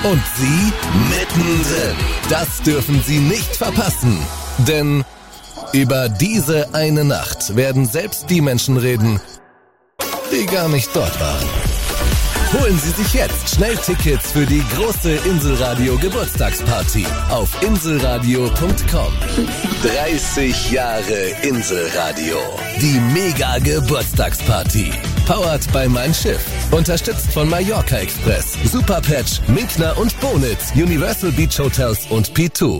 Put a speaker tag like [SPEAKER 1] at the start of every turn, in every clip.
[SPEAKER 1] Und Sie mittendrin. Das dürfen Sie nicht verpassen. Denn über diese eine Nacht werden selbst die Menschen reden, die gar nicht dort waren. Holen Sie sich jetzt schnell Tickets für die große Inselradio Geburtstagsparty auf inselradio.com. 30 Jahre Inselradio. Die Mega Geburtstagsparty. Powered by Mein Schiff. Unterstützt von Mallorca Express, Superpatch, Minkner und Bonitz, Universal Beach Hotels und P2.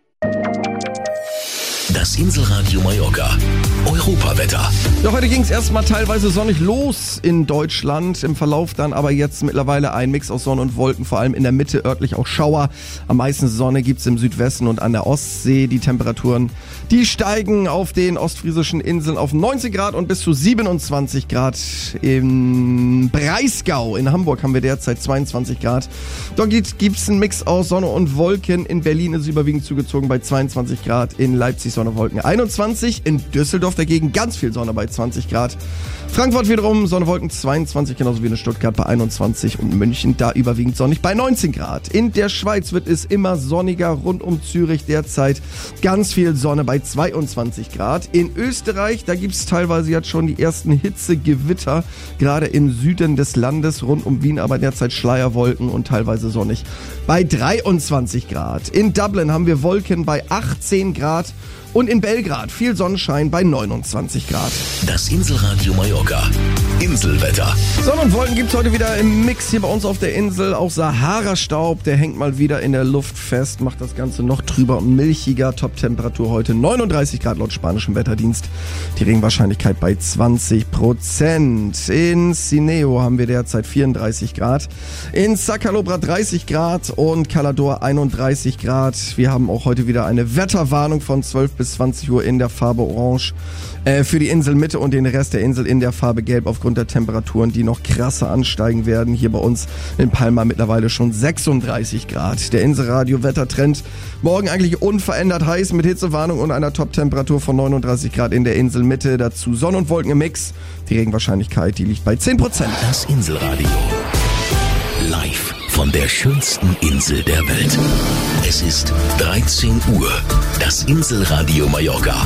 [SPEAKER 2] Das Inselradio Mallorca. Europawetter.
[SPEAKER 3] Ja, heute ging es erstmal teilweise sonnig los in Deutschland. Im Verlauf dann aber jetzt mittlerweile ein Mix aus Sonne und Wolken, vor allem in der Mitte örtlich auch Schauer. Am meisten Sonne gibt's im Südwesten und an der Ostsee. Die Temperaturen, die steigen auf den ostfriesischen Inseln auf 19 Grad und bis zu 27 Grad. Im Breisgau in Hamburg haben wir derzeit 22 Grad. Dort gibt's einen Mix aus Sonne und Wolken. In Berlin ist es überwiegend zugezogen bei 22 Grad. In Leipzig Sonne und Wolken 21. In Düsseldorf dagegen ganz viel Sonne bei 20 Grad. Frankfurt wiederum Sonne, Wolken 22, genauso wie in Stuttgart bei 21 und München da überwiegend sonnig bei 19 Grad. In der Schweiz wird es immer sonniger, rund um Zürich derzeit ganz viel Sonne bei 22 Grad. In Österreich, da gibt es teilweise jetzt schon die ersten Hitzegewitter, gerade im Süden des Landes, rund um Wien aber derzeit Schleierwolken und teilweise sonnig bei 23 Grad. In Dublin haben wir Wolken bei 18 Grad. Und in Belgrad viel Sonnenschein bei 29 Grad.
[SPEAKER 2] Das Inselradio Mallorca. Inselwetter.
[SPEAKER 3] Sonne und Wolken gibt's heute wieder im Mix hier bei uns auf der Insel. Auch Sahara-Staub, der hängt mal wieder in der Luft fest, macht das Ganze noch trüber und milchiger. Top-Temperatur heute 39 Grad laut spanischem Wetterdienst. Die Regenwahrscheinlichkeit bei 20%. In Sineo haben wir derzeit 34 Grad. In Sacalobra 30 Grad und Calador 31 Grad. Wir haben auch heute wieder eine Wetterwarnung von 12 bis 20 Uhr in der Farbe Orange für die Inselmitte und den Rest der Insel in der Farbe Gelb aufgrund der Temperaturen, die noch krasser ansteigen werden. Hier bei uns in Palma mittlerweile schon 36 Grad. Der Inselradio-Wettertrend morgen eigentlich unverändert heiß mit Hitzewarnung und einer Top-Temperatur von 39 Grad in der Inselmitte. Dazu Sonne und Wolken im Mix. Die Regenwahrscheinlichkeit, die liegt bei 10%.
[SPEAKER 2] Das Inselradio. Live von der schönsten Insel der Welt. Es ist 13 Uhr. Das Inselradio Mallorca.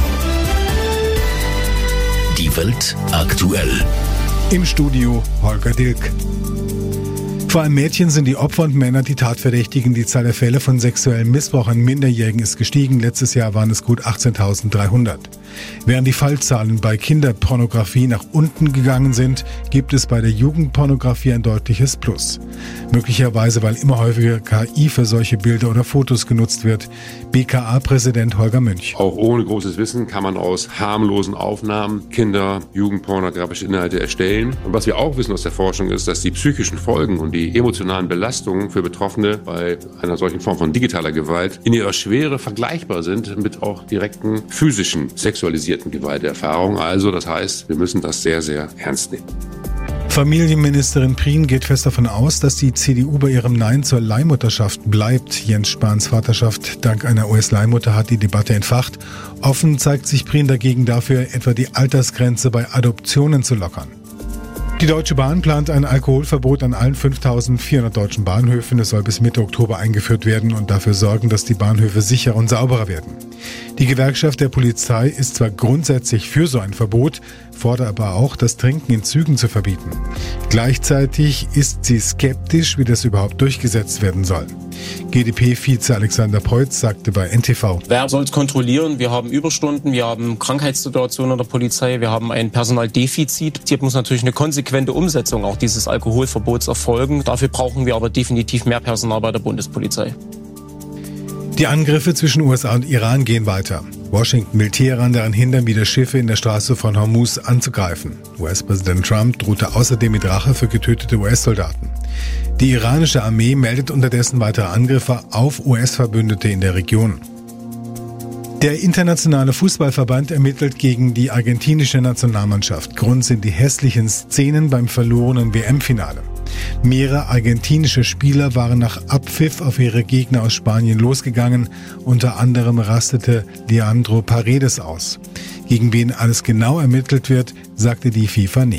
[SPEAKER 2] Die Welt aktuell.
[SPEAKER 4] Im Studio Holger Dilk. Vor allem Mädchen sind die Opfer und Männer die Tatverdächtigen. Die Zahl der Fälle von sexuellem Missbrauch an Minderjährigen ist gestiegen. Letztes Jahr waren es gut 18.300. Während die Fallzahlen bei Kinderpornografie nach unten gegangen sind, gibt es bei der Jugendpornografie ein deutliches Plus. Möglicherweise, weil immer häufiger KI für solche Bilder oder Fotos genutzt wird. BKA-Präsident Holger Münch.
[SPEAKER 5] Auch ohne großes Wissen kann man aus harmlosen Aufnahmen Kinder- jugendpornografische Inhalte erstellen. Und was wir auch wissen aus der Forschung ist, dass die psychischen Folgen und die emotionalen Belastungen für Betroffene bei einer solchen Form von digitaler Gewalt in ihrer Schwere vergleichbar sind mit auch direkten physischen, sexualisierten Gewalterfahrungen. Also das heißt, wir müssen das sehr, sehr ernst nehmen.
[SPEAKER 4] Familienministerin Prien geht fest davon aus, dass die CDU bei ihrem Nein zur Leihmutterschaft bleibt. Jens Spahns Vaterschaft dank einer US-Leihmutter hat die Debatte entfacht. Offen zeigt sich Prien dagegen dafür, etwa die Altersgrenze bei Adoptionen zu lockern. Die Deutsche Bahn plant ein Alkoholverbot an allen 5.400 deutschen Bahnhöfen. Es soll bis Mitte Oktober eingeführt werden und dafür sorgen, dass die Bahnhöfe sicherer und sauberer werden. Die Gewerkschaft der Polizei ist zwar grundsätzlich für so ein Verbot, fordert aber auch, das Trinken in Zügen zu verbieten. Gleichzeitig ist sie skeptisch, wie das überhaupt durchgesetzt werden soll. GdP-Vize Alexander Peutz sagte bei NTV:
[SPEAKER 6] Wer soll es kontrollieren? Wir haben Überstunden, wir haben Krankheitssituationen in der Polizei, wir haben ein Personaldefizit. Hier muss natürlich eine konsequente Umsetzung auch dieses Alkoholverbots erfolgen. Dafür brauchen wir aber definitiv mehr Personal bei der Bundespolizei.
[SPEAKER 4] Die Angriffe zwischen USA und Iran gehen weiter. Washington will Teheran daran hindern, wieder Schiffe in der Straße von Hormuz anzugreifen. US-Präsident Trump drohte außerdem mit Rache für getötete US-Soldaten. Die iranische Armee meldet unterdessen weitere Angriffe auf US-Verbündete in der Region. Der internationale Fußballverband ermittelt gegen die argentinische Nationalmannschaft. Grund sind die hässlichen Szenen beim verlorenen WM-Finale. Mehrere argentinische Spieler waren nach Abpfiff auf ihre Gegner aus Spanien losgegangen. Unter anderem rastete Leandro Paredes aus. Gegen wen alles genau ermittelt wird, sagte die FIFA nicht.